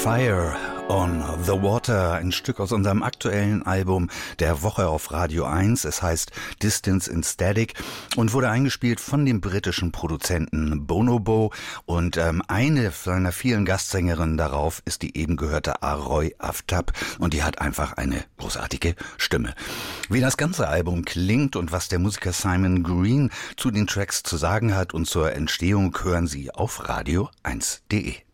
Fire on the Water, ein Stück aus unserem aktuellen Album der Woche auf Radio 1. Es heißt Distance in Static und wurde eingespielt von dem britischen Produzenten Bonobo. Und eine seiner vielen Gastsängerinnen darauf ist die eben gehörte Aroy Aftab und die hat einfach eine großartige Stimme. Wie das ganze Album klingt und was der Musiker Simon Green zu den Tracks zu sagen hat und zur Entstehung, hören Sie auf radio1.de.